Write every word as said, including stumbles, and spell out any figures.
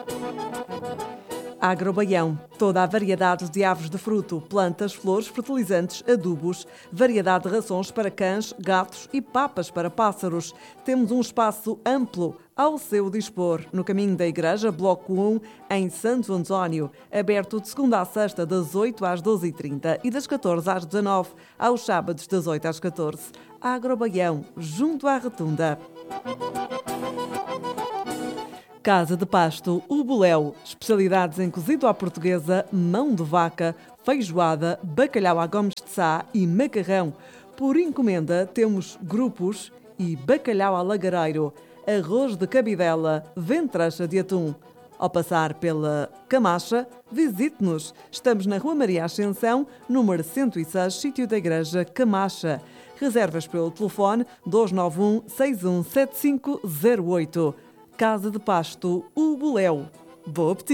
Agrobaião. Toda a variedade de aves de fruto, plantas, flores, fertilizantes, adubos, variedade de rações para cães, gatos e papas para pássaros. Temos um espaço amplo ao seu dispor, no caminho da Igreja, Bloco um, em Santo António, aberto de segunda a sexta, das oito às doze e trinta e das catorze às dezanove, aos sábados das oito às catorze. Agrobaião, junto à Rotunda. Casa de Pasto, o Boléu. Especialidades em cozido à portuguesa, mão de vaca, feijoada, bacalhau à gomes de sá e macarrão. Por encomenda temos grupos e bacalhau a lagareiro, arroz de cabidela, ventrecha de atum. Ao passar pela Camacha, visite-nos. Estamos na Rua Maria Ascensão, número cento e seis, sítio da Igreja, Camacha. Reservas pelo telefone dois nove um, seis um sete cinco zero oito. Casa de Pasto, o Boléu. Bom apetite!